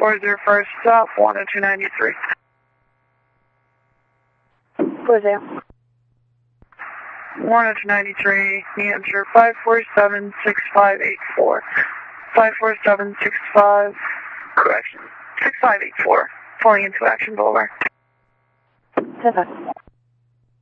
401 South, 10293. Who's there? 10293, New Hampshire, 547-6584. 547-65, correction, 6584, pulling into Action Boulevard. 7.